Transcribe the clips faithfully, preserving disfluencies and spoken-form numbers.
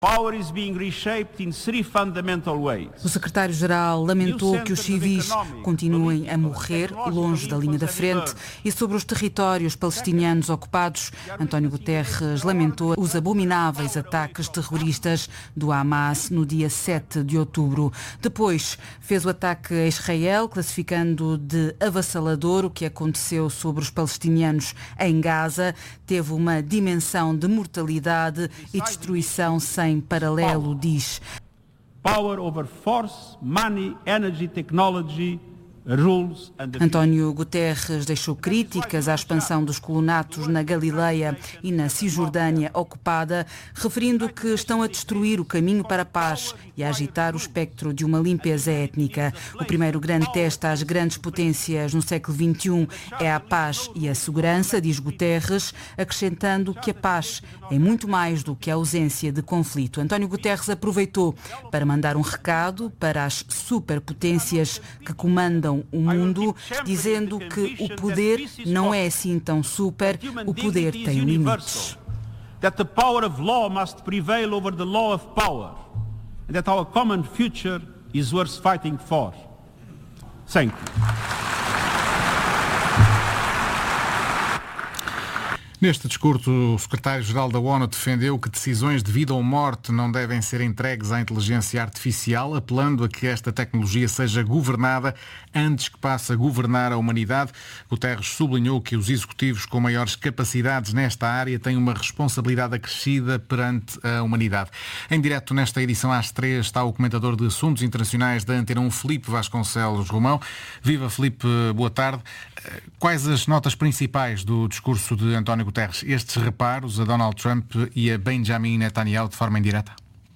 Power is being reshaped in three fundamental ways. O secretário-geral lamentou que os civis continuem a morrer longe da linha da frente e sobre os territórios palestinianos ocupados. António Guterres lamentou os abomináveis ataques terroristas do Hamas no dia sete de outubro. Depois fez o ataque a Israel, classificando de avassalador o que aconteceu sobre os palestinianos em Gaza. Teve uma dimensão de mortalidade e destruição sem paralelo, diz. Power over force, money, energy, technology, rules and the... António Guterres deixou críticas à expansão dos colonatos na Galileia e na Cisjordânia ocupada, referindo que estão a destruir o caminho para a paz e a agitar o espectro de uma limpeza étnica. O primeiro grande teste às grandes potências no século vinte e um é a paz e a segurança, diz Guterres, acrescentando que a paz é muito mais do que a ausência de conflito. António Guterres aproveitou para mandar um recado para as superpotências que comandam o mundo, dizendo que o poder não é assim tão super, o poder tem limites. That the power of law must prevail over the law of power, and that our common future is worth fighting for. Thank you. Neste discurso, o secretário-geral da ONU defendeu que decisões de vida ou morte não devem ser entregues à inteligência artificial, apelando a que esta tecnologia seja governada antes que passe a governar a humanidade. Guterres sublinhou que os executivos com maiores capacidades nesta área têm uma responsabilidade acrescida perante a humanidade. Em direto nesta edição às três está o comentador de assuntos internacionais da Antena um, Filipe Vasconcelos Romão. Viva, Filipe, boa tarde. Quais as notas principais do discurso de António Guterres? Estes reparos a Donald Trump e a Benjamin Netanyahu de forma indireta?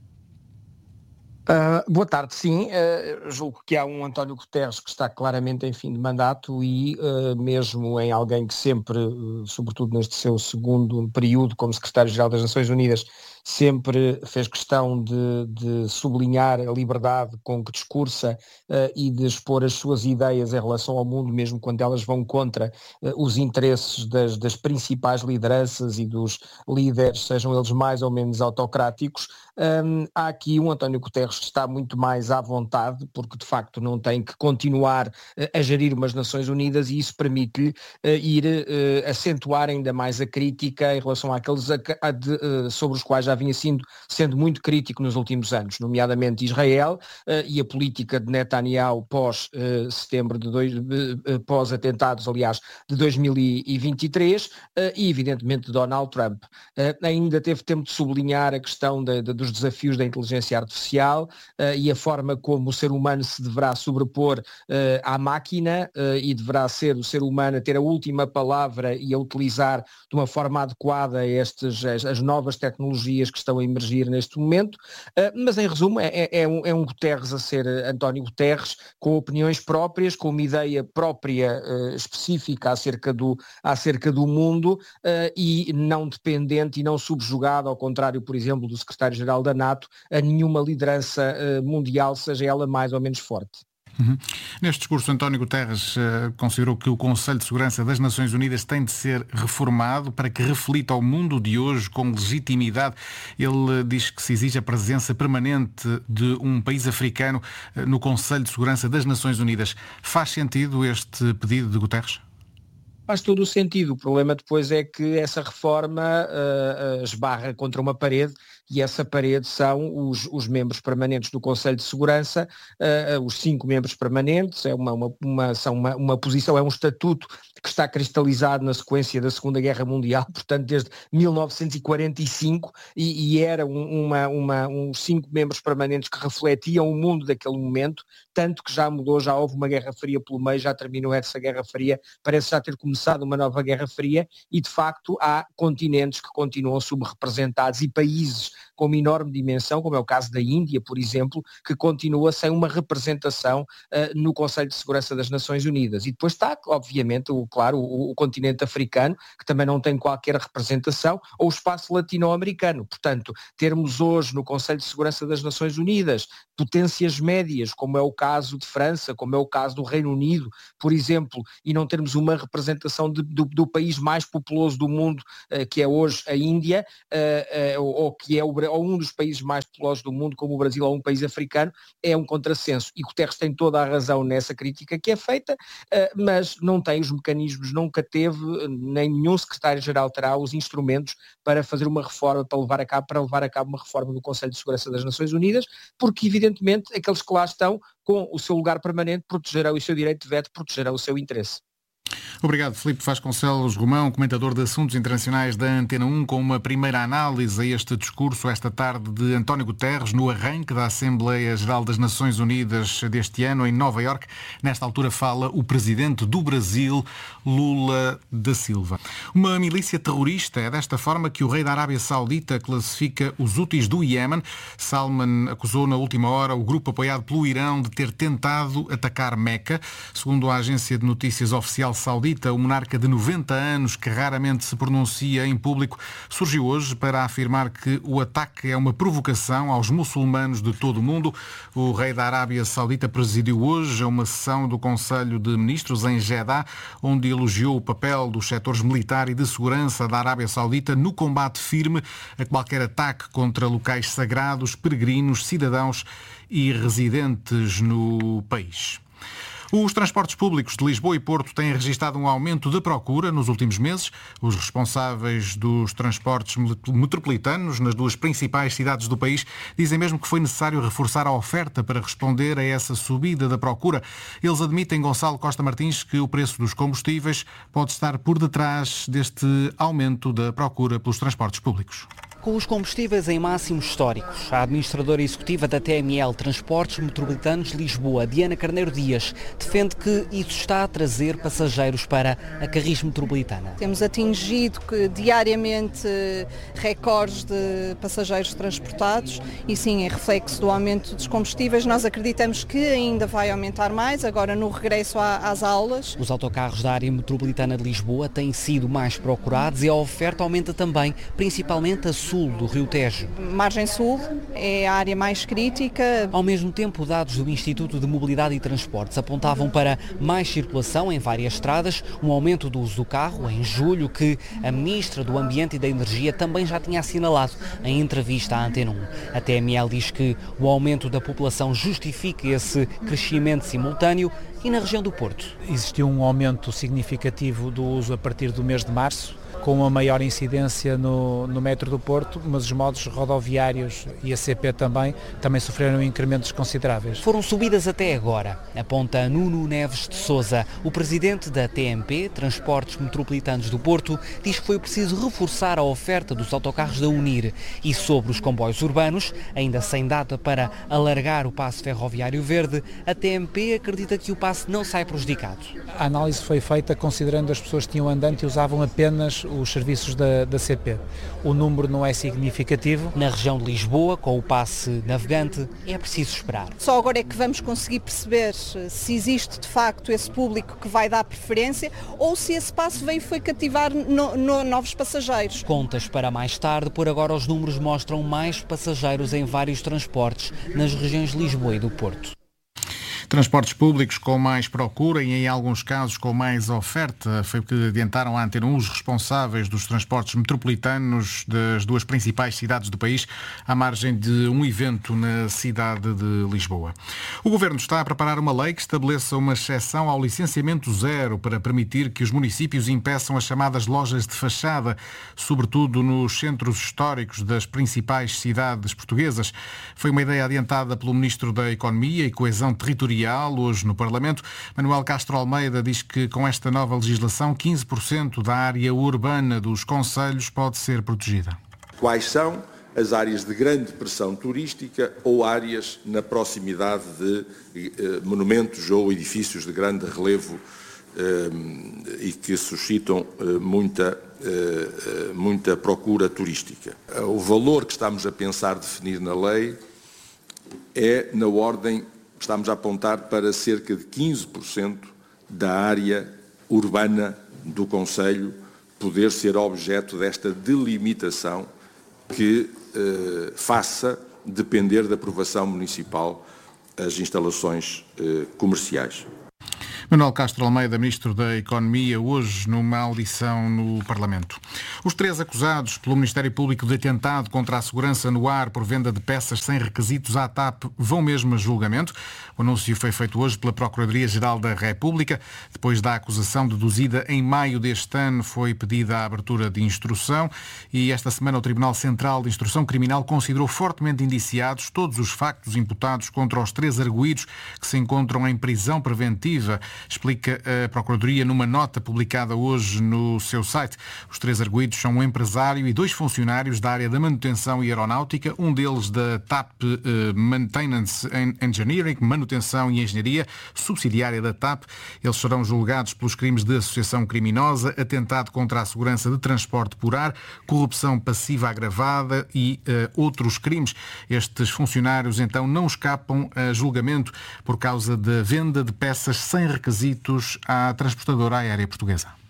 Uh, boa tarde, sim. Uh, julgo que há um António Guterres que está claramente em fim de mandato e uh, mesmo em alguém que sempre, uh, sobretudo neste seu segundo período como secretário-geral das Nações Unidas, sempre fez questão de, de sublinhar a liberdade com que discursa uh, e de expor as suas ideias em relação ao mundo, mesmo quando elas vão contra uh, os interesses das, das principais lideranças e dos líderes, sejam eles mais ou menos autocráticos. Um, há aqui um António Guterres que está muito mais à vontade, porque de facto não tem que continuar uh, a gerir umas Nações Unidas, e isso permite-lhe uh, ir uh, acentuar ainda mais a crítica em relação àqueles a, a de, uh, sobre os quais já vinha sendo, sendo muito crítico nos últimos anos, nomeadamente Israel uh, e a política de Netanyahu pós uh, setembro de dois, uh, pós atentados, aliás, de dois mil e vinte e três uh, e evidentemente Donald Trump. Uh, ainda teve tempo de sublinhar a questão de, de, dos desafios da inteligência artificial uh, e a forma como o ser humano se deverá sobrepor uh, à máquina uh, e deverá ser o ser humano a ter a última palavra e a utilizar de uma forma adequada estes, as, as novas tecnologias que estão a emergir neste momento, uh, mas em resumo é, é, um, é um Guterres a ser António Guterres, com opiniões próprias, com uma ideia própria uh, específica acerca do, acerca do mundo uh, e não dependente e não subjugado, ao contrário, por exemplo, do secretário-geral da NATO, a nenhuma liderança uh, mundial, seja ela mais ou menos forte. Uhum. Neste discurso, António Guterres uh, considerou que o Conselho de Segurança das Nações Unidas tem de ser reformado para que reflita ao mundo de hoje com legitimidade. Ele uh, diz que se exige a presença permanente de um país africano uh, no Conselho de Segurança das Nações Unidas. Faz sentido este pedido de Guterres? Faz todo o sentido. O problema depois é que essa reforma uh, uh, esbarra contra uma parede, e essa parede são os, os membros permanentes do Conselho de Segurança, uh, uh, os cinco membros permanentes, é uma, uma, uma, são uma, uma posição, é um estatuto que está cristalizado na sequência da Segunda Guerra Mundial, portanto desde mil novecentos e quarenta e cinco, e, e era um, uma, uma, uns cinco membros permanentes que refletiam o mundo daquele momento, tanto que já mudou, já houve uma Guerra Fria pelo meio, já terminou essa Guerra Fria, parece já ter começado uma nova Guerra Fria, e de facto há continentes que continuam subrepresentados e países com uma enorme dimensão, como é o caso da Índia, por exemplo, que continua sem uma representação uh, no Conselho de Segurança das Nações Unidas. E depois está, obviamente, o, claro, o, o continente africano, que também não tem qualquer representação, ou o espaço latino-americano. Portanto, termos hoje no Conselho de Segurança das Nações Unidas potências médias, como é o caso de França, como é o caso do Reino Unido, por exemplo, e não termos uma representação de, do, do país mais populoso do mundo, uh, que é hoje a Índia, uh, uh, ou, ou que é é o, ou um dos países mais populosos do mundo, como o Brasil ou um país africano, é um contrassenso. E Guterres tem toda a razão nessa crítica que é feita, mas não tem os mecanismos, nunca teve, nem nenhum secretário-geral terá os instrumentos para fazer uma reforma, para levar a cabo, para levar a cabo uma reforma do Conselho de Segurança das Nações Unidas, porque evidentemente aqueles que lá estão, com o seu lugar permanente, protegerão o seu direito de veto, protegerão o seu interesse. Obrigado, Filipe Vasconcelos Romão, comentador de Assuntos Internacionais da Antena um, com uma primeira análise a este discurso esta tarde de António Guterres no arranque da Assembleia Geral das Nações Unidas deste ano em Nova Iorque. Nesta altura fala o presidente do Brasil, Lula da Silva. Uma milícia terrorista, é desta forma que o rei da Arábia Saudita classifica os Houthis do Iémen. Salman acusou na última hora o grupo apoiado pelo Irão de ter tentado atacar Meca. Segundo a agência de notícias oficial saudita, o monarca de noventa anos, que raramente se pronuncia em público, surgiu hoje para afirmar que o ataque é uma provocação aos muçulmanos de todo o mundo. O rei da Arábia Saudita presidiu hoje uma sessão do Conselho de Ministros em Jeddah, onde elogiou o papel dos setores militar e de segurança da Arábia Saudita no combate firme a qualquer ataque contra locais sagrados, peregrinos, cidadãos e residentes no país. Os transportes públicos de Lisboa e Porto têm registrado um aumento da procura nos últimos meses. Os responsáveis dos transportes metropolitanos nas duas principais cidades do país dizem mesmo que foi necessário reforçar a oferta para responder a essa subida da procura. Eles admitem, Gonçalo Costa Martins, que o preço dos combustíveis pode estar por detrás deste aumento da procura pelos transportes públicos. Com os combustíveis em máximos históricos, a administradora executiva da T M L Transportes Metropolitanos de Lisboa, Diana Carneiro Dias, defende que isso está a trazer passageiros para a Carris Metropolitana. Temos atingido que, diariamente recordes de passageiros transportados e sim, é reflexo do aumento dos combustíveis. Nós acreditamos que ainda vai aumentar mais, agora no regresso às aulas. Os autocarros da área metropolitana de Lisboa têm sido mais procurados e a oferta aumenta também, principalmente a sul do Rio Tejo. Margem sul é a área mais crítica. Ao mesmo tempo, dados do Instituto de Mobilidade e Transportes apontavam para mais circulação em várias estradas, um aumento do uso do carro em julho, que a Ministra do Ambiente e da Energia também já tinha assinalado em entrevista à Antena um. A T M L diz que o aumento da população justifica esse crescimento simultâneo. E na região do Porto? Existiu um aumento significativo do uso a partir do mês de março, com uma maior incidência no, no metro do Porto, mas os modos rodoviários e a C P também, também sofreram incrementos consideráveis. Foram subidas até agora, aponta Nuno Neves de Sousa. O presidente da T M P, Transportes Metropolitanos do Porto, diz que foi preciso reforçar a oferta dos autocarros da Unir. E sobre os comboios urbanos, ainda sem data para alargar o passe ferroviário verde, a T M P acredita que o passe não sai prejudicado. A análise foi feita considerando as pessoas que tinham andante e usavam apenas os serviços da, da C P. O número não é significativo. Na região de Lisboa, com o passe navegante, é preciso esperar. Só agora é que vamos conseguir perceber se existe de facto esse público que vai dar preferência ou se esse passe veio foi cativar no, no, novos passageiros. Contas para mais tarde, por agora os números mostram mais passageiros em vários transportes nas regiões de Lisboa e do Porto. Transportes públicos com mais procura e, em alguns casos, com mais oferta. Foi o que adiantaram à Antena um os responsáveis dos transportes metropolitanos das duas principais cidades do país, à margem de um evento na cidade de Lisboa. O Governo está a preparar uma lei que estabeleça uma exceção ao licenciamento zero para permitir que os municípios impeçam as chamadas lojas de fachada, sobretudo nos centros históricos das principais cidades portuguesas. Foi uma ideia adiantada pelo Ministro da Economia e Coesão Territorial hoje no Parlamento. Manuel Castro Almeida diz que com esta nova legislação quinze por cento da área urbana dos concelhos pode ser protegida. Quais são as áreas de grande pressão turística ou áreas na proximidade de eh, monumentos ou edifícios de grande relevo eh, e que suscitam eh, muita, eh, muita procura turística. O valor que estamos a pensar definir na lei é na ordem. Estamos a apontar para cerca de quinze por cento da área urbana do concelho poder ser objeto desta delimitação que eh, faça depender da aprovação municipal as instalações eh, comerciais. Manuel Castro Almeida, Ministro da Economia, hoje numa audição no Parlamento. Os três acusados pelo Ministério Público de atentado contra a segurança no ar por venda de peças sem requisitos à TAP vão mesmo a julgamento. O anúncio foi feito hoje pela Procuradoria-Geral da República. Depois da acusação deduzida em maio deste ano, foi pedida a abertura de instrução e esta semana o Tribunal Central de Instrução Criminal considerou fortemente indiciados todos os factos imputados contra os três arguidos que se encontram em prisão preventiva, explica a Procuradoria numa nota publicada hoje no seu site. Os três arguidos são um empresário e dois funcionários da área da manutenção e aeronáutica, um deles da TAP uh, Maintenance and Engineering, manutenção e engenharia, subsidiária da TAP. Eles serão julgados pelos crimes de associação criminosa, atentado contra a segurança de transporte por ar, corrupção passiva agravada e uh, outros crimes. Estes funcionários então não escapam a julgamento por causa da venda de peças sem requisitos à transportadora aérea portuguesa.